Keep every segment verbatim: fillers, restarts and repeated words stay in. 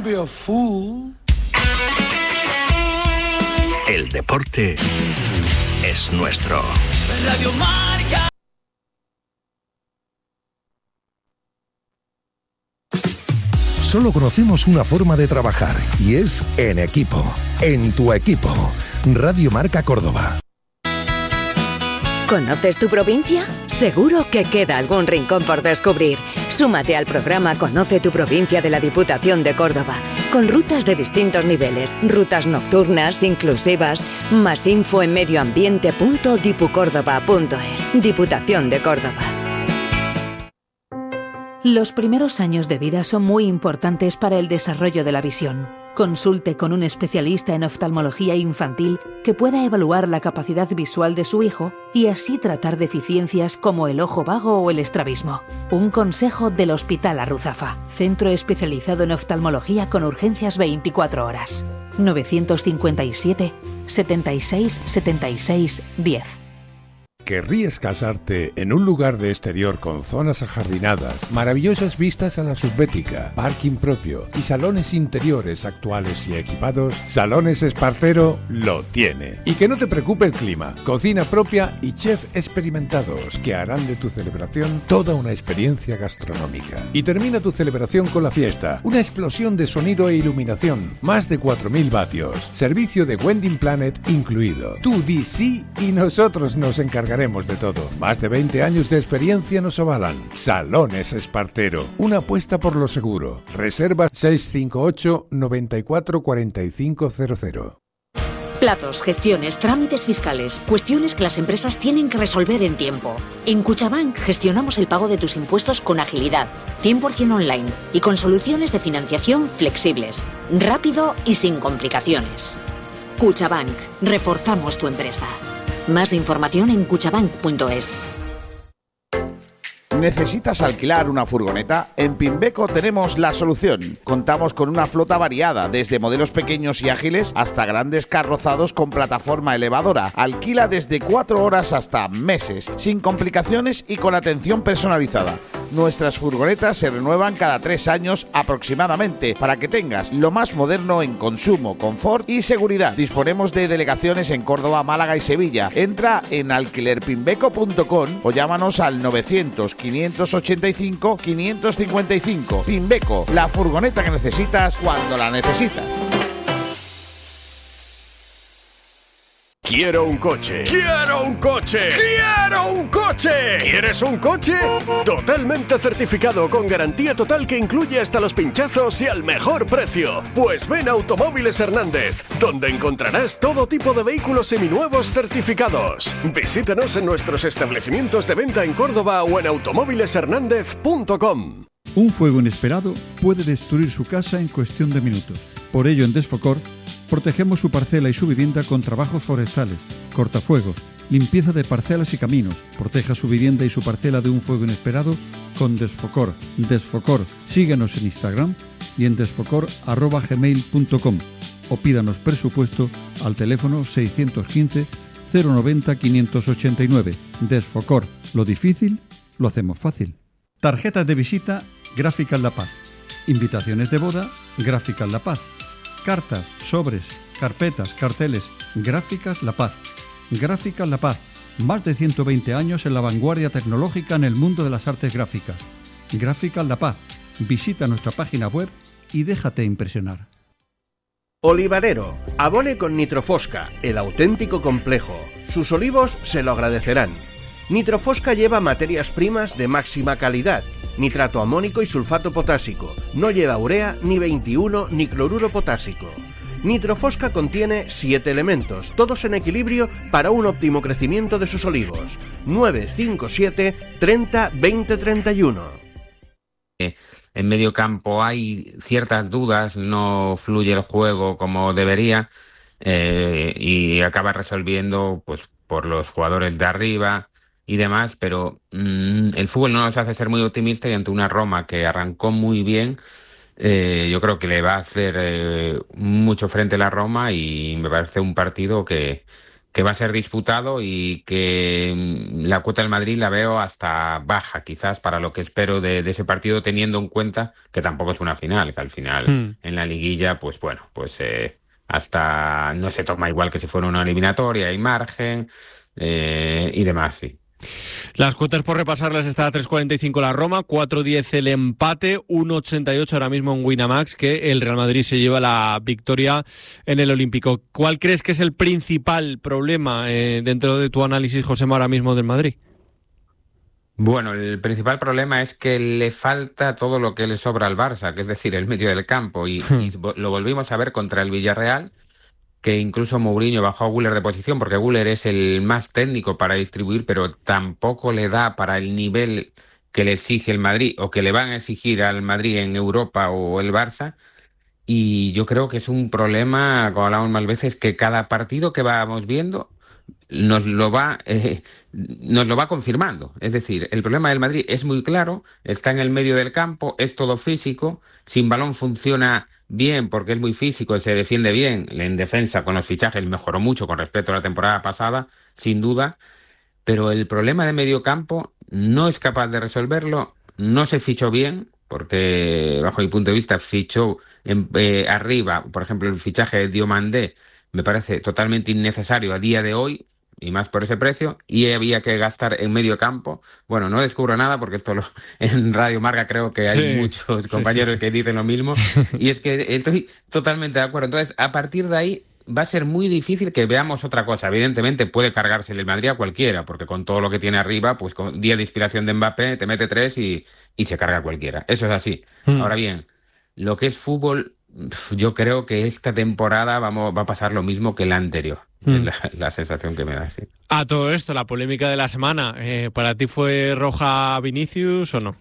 be a fool. El deporte es nuestro. Radio Marca. Solo conocemos una forma de trabajar y es en equipo. En tu equipo. Radio Marca Córdoba. ¿Conoces tu provincia? Seguro que queda algún rincón por descubrir. Súmate al programa Conoce tu provincia de la Diputación de Córdoba, con rutas de distintos niveles, rutas nocturnas, inclusivas. Más info en medioambiente punto dipucórdoba punto es. Diputación de Córdoba. Los primeros años de vida son muy importantes para el desarrollo de la visión. Consulte con un especialista en oftalmología infantil que pueda evaluar la capacidad visual de su hijo y así tratar deficiencias como el ojo vago o el estrabismo. Un consejo del Hospital Arruzafa, centro especializado en oftalmología con urgencias veinticuatro horas. novecientos cincuenta y siete, setenta y seis, setenta y seis, diez. ¿Querrías casarte en un lugar de exterior con zonas ajardinadas, maravillosas vistas a la subbética, parking propio y salones interiores actuales y equipados? Salones Espartero lo tiene. Y que no te preocupe el clima, cocina propia y chef experimentados que harán de tu celebración toda una experiencia gastronómica. Y termina tu celebración con la fiesta, una explosión de sonido e iluminación, más de cuatro mil vatios, servicio de Wedding Planet incluido. Tú di sí y nosotros nos encargaremos de todo. Más de veinte años de experiencia nos avalan. Salones Espartero, una apuesta por lo seguro. Reserva seis cinco ocho, nueve cuatro cuatro cinco cero cero. Plazos, gestiones, trámites fiscales, cuestiones que las empresas tienen que resolver en tiempo. En Cuchabank gestionamos el pago de tus impuestos con agilidad, cien por ciento online y con soluciones de financiación flexibles, rápido y sin complicaciones. Cuchabank, reforzamos tu empresa. Más información en cuchabank punto es. ¿Necesitas alquilar una furgoneta? En Pimbeco tenemos la solución. Contamos con una flota variada, desde modelos pequeños y ágiles hasta grandes carrozados con plataforma elevadora. Alquila desde cuatro horas hasta meses, sin complicaciones y con atención personalizada. Nuestras furgonetas se renuevan cada tres años aproximadamente para que tengas lo más moderno en consumo, confort y seguridad. Disponemos de delegaciones en Córdoba, Málaga y Sevilla. Entra en alquiler pimbeco punto com o llámanos al novecientos, quinientos ochenta y cinco, quinientos cincuenta y cinco. Pimbeco, la furgoneta que necesitas cuando la necesitas. Quiero un coche. ¡Quiero un coche! ¡Quiero un coche! ¿Quieres un coche? Totalmente certificado con garantía total que incluye hasta los pinchazos y al mejor precio. Pues ven a Automóviles Hernández, donde encontrarás todo tipo de vehículos seminuevos certificados. Visítanos en nuestros establecimientos de venta en Córdoba o en automóviles hernández punto com. Un fuego inesperado puede destruir su casa en cuestión de minutos. Por ello, en Desfocor, protegemos su parcela y su vivienda con trabajos forestales, cortafuegos, limpieza de parcelas y caminos. Proteja su vivienda y su parcela de un fuego inesperado con Desfocor. Desfocor. Síguenos en Instagram y en desfocor arroba gmail punto com o pídanos presupuesto al teléfono seiscientos quince, cero noventa, quinientos ochenta y nueve. Desfocor. Lo difícil, lo hacemos fácil. Tarjetas de visita Gráficas La Paz. Invitaciones de boda Gráficas La Paz. Cartas, sobres, carpetas, carteles, Gráficas La Paz. Gráficas La Paz, más de ciento veinte años en la vanguardia tecnológica en el mundo de las artes gráficas. Gráficas La Paz, visita nuestra página web y déjate impresionar. Olivarero, abone con Nitrofosca, el auténtico complejo. Sus olivos se lo agradecerán. Nitrofosca lleva materias primas de máxima calidad, nitrato amónico y sulfato potásico. No lleva urea, ni veintiuno, ni cloruro potásico. Nitrofosca contiene siete elementos, todos en equilibrio para un óptimo crecimiento de sus olivos. nueve cinco siete, treinta, veinte, treinta y uno. En medio campo hay ciertas dudas, no fluye el juego como debería eh, y acaba resolviendo pues por los jugadores de arriba y demás, pero mmm, el fútbol no nos hace ser muy optimistas y ante una Roma que arrancó muy bien, eh, yo creo que le va a hacer eh, mucho frente a la Roma y me parece un partido que, que va a ser disputado y que la cuota del Madrid la veo hasta baja, quizás, para lo que espero de, de ese partido, teniendo en cuenta que tampoco es una final, que al final hmm. en la liguilla, pues bueno, pues eh, hasta no se toma igual que si fuera una eliminatoria, hay margen eh, y demás, sí. Las cuotas, por repasarlas, está a tres cuarenta y cinco la Roma, cuatro diez el empate, uno ochenta y ocho ahora mismo en Winamax, que el Real Madrid se lleva la victoria en el Olímpico. ¿Cuál crees que es el principal problema eh, dentro de tu análisis, Josema, ahora mismo del Madrid? Bueno, el principal problema es que le falta todo lo que le sobra al Barça, que es decir, el medio del campo, y, y lo volvimos a ver contra el Villarreal, que incluso Mourinho bajó a Güler de posición, porque Güler es el más técnico para distribuir, pero tampoco le da para el nivel que le exige el Madrid, o que le van a exigir al Madrid en Europa o el Barça, y yo creo que es un problema, como hablamos más veces, que cada partido que vamos viendo nos lo va eh, nos lo va confirmando. Es decir, el problema del Madrid es muy claro, está en el medio del campo, es todo físico, sin balón funciona bien porque es muy físico, se defiende bien, en defensa con los fichajes mejoró mucho con respecto a la temporada pasada, sin duda, pero el problema de medio campo no es capaz de resolverlo, no se fichó bien, porque bajo mi punto de vista fichó en, eh, arriba, por ejemplo, el fichaje de Diomandé me parece totalmente innecesario a día de hoy, y más por ese precio, y había que gastar en medio campo. Bueno, no descubro nada, porque esto lo, en Radio Marca creo que hay sí, muchos compañeros sí, sí, sí. que dicen lo mismo, y es que estoy totalmente de acuerdo. Entonces, a partir de ahí, va a ser muy difícil que veamos otra cosa. Evidentemente puede cargarse el Madrid a cualquiera, porque con todo lo que tiene arriba, pues con día de inspiración de Mbappé, te mete tres y, y se carga a cualquiera. Eso es así. Mm. Ahora bien, lo que es fútbol, yo creo que esta temporada vamos, va a pasar lo mismo que la anterior. Mm. Es la, la sensación que me da, sí. A todo esto, la polémica de la semana, eh, ¿para ti fue roja Vinicius o no?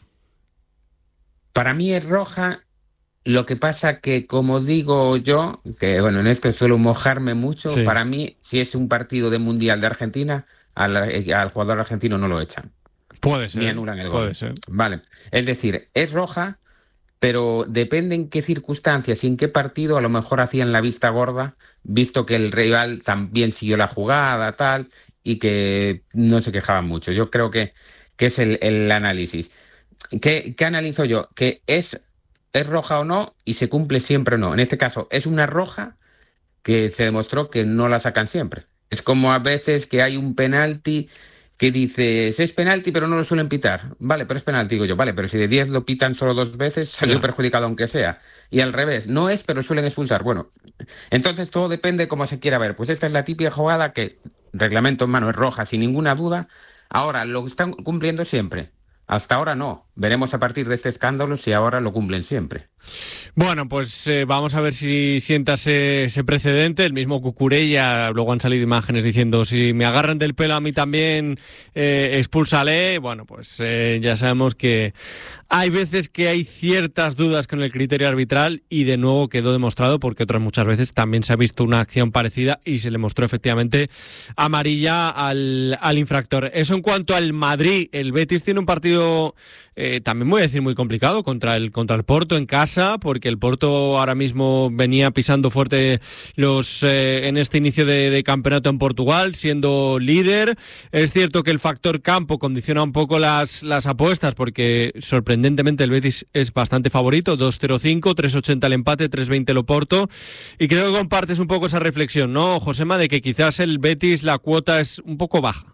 Para mí es roja. Lo que pasa que, como digo yo, que bueno, en esto suelo mojarme mucho, sí. Para mí, si es un partido de Mundial de Argentina, al, al jugador argentino no lo echan. Puede ser. Ni anulan el puede gol. Ser. Vale. Es decir, es roja, pero depende en qué circunstancias y en qué partido, a lo mejor hacían la vista gorda, visto que el rival también siguió la jugada, tal, y que no se quejaban mucho. Yo creo que, que es el, el análisis. ¿Qué, qué analizo yo? Que es... ¿Es roja o no? Y se cumple siempre o no. En este caso, es una roja que se demostró que no la sacan siempre. Es como a veces que hay un penalti que dices, es penalti, pero no lo suelen pitar. Vale, pero es penalti, digo yo. Vale, pero si de diez lo pitan solo dos veces, salió no. perjudicado aunque sea. Y al revés, no es, pero suelen expulsar. Bueno, entonces todo depende de cómo se quiera ver. Pues esta es la típica jugada que, reglamento en mano, es roja, sin ninguna duda. Ahora, lo están cumpliendo siempre. Hasta ahora no. Veremos a partir de este escándalo si ahora lo cumplen siempre. Bueno, pues eh, vamos a ver si sienta ese, ese precedente. El mismo Cucurella, luego han salido imágenes diciendo, si me agarran del pelo a mí también, eh, expúlsale. Bueno, pues eh, ya sabemos que hay veces que hay ciertas dudas con el criterio arbitral, y de nuevo quedó demostrado, porque otras muchas veces también se ha visto una acción parecida y se le mostró efectivamente amarilla al, al infractor. Eso en cuanto al Madrid. El Betis tiene un partido... Eh, también voy a decir muy complicado contra el contra el Porto en casa, porque el Porto ahora mismo venía pisando fuerte los eh, en este inicio de, de campeonato en Portugal, siendo líder. Es cierto que el factor campo condiciona un poco las, las apuestas, porque sorprendentemente el Betis es bastante favorito, dos cero cinco, tres ochenta el empate, tres veinte el Oporto, y creo que compartes un poco esa reflexión, ¿no, Josema, de que quizás el Betis la cuota es un poco baja?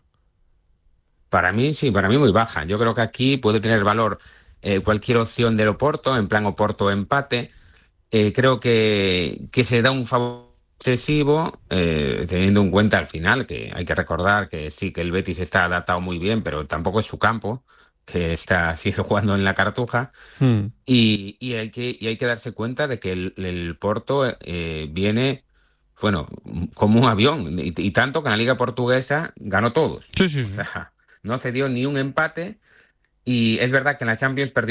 Para mí, sí, para mí muy baja. Yo creo que aquí puede tener valor eh, cualquier opción del Oporto, en plan Oporto empate. Eh, creo que, que se da un favor excesivo, eh, teniendo en cuenta al final que hay que recordar que sí, que el Betis está adaptado muy bien, pero tampoco es su campo, que está sigue jugando en la Cartuja. Hmm. Y, y, hay que, y hay que darse cuenta de que el, el Porto eh, viene... Bueno, como un avión, y, y tanto que en la Liga Portuguesa ganó todos. Sí, sí, sí. O sea, no cedió ni un empate, y es verdad que en la Champions perdió